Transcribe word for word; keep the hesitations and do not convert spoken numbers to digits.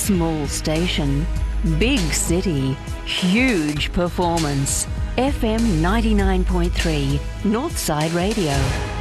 Small station, big city, huge performance. F M ninety-nine point three, Northside Radio.